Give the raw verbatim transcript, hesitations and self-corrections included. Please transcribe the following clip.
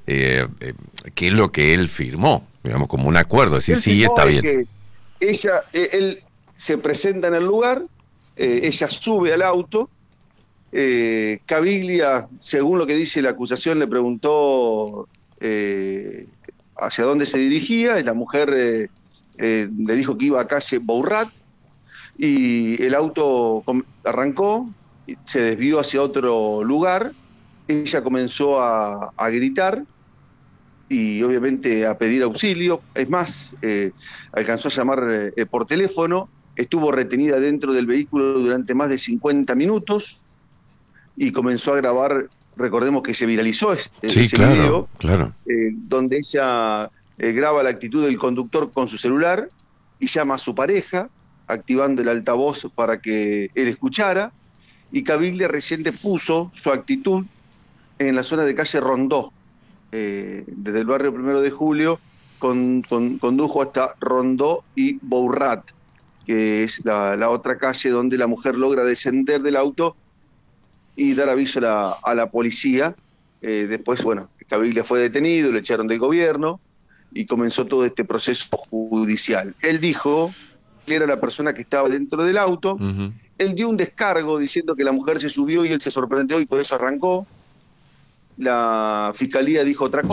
eh, eh, qué es lo que él firmó, digamos, como un acuerdo, decir, Él sí, firmó está es bien. que ella, eh, él se presenta en el lugar, eh, ella sube al auto, eh, Caviglia, según lo que dice la acusación, le preguntó eh, hacia dónde se dirigía, y la mujer eh, eh, le dijo que iba a calle Bourrat, y el auto arrancó, se desvió hacia otro lugar, ella comenzó a, a gritar y obviamente a pedir auxilio. Es más, eh, alcanzó a llamar eh, por teléfono, estuvo retenida dentro del vehículo durante más de cincuenta minutos y comenzó a grabar. Recordemos que se viralizó ese, Sí, ese claro, video, claro. eh, donde ella eh, graba la actitud del conductor con su celular y llama a su pareja, activando el altavoz para que él escuchara, y Caviglia reciente puso su actitud en la zona de calle Rondó, eh, desde el barrio Primero de Julio, con, con, condujo hasta Rondó y Bourrat, que es la, la otra calle donde la mujer logra descender del auto y dar aviso a la, a la policía. Eh, después, bueno, Caviglia fue detenido, le echaron del gobierno y comenzó todo este proceso judicial. Él dijo que era la persona que estaba dentro del auto. Uh-huh. Él dio un descargo diciendo que la mujer se subió y él se sorprendió y por eso arrancó. La fiscalía dijo otra cosa.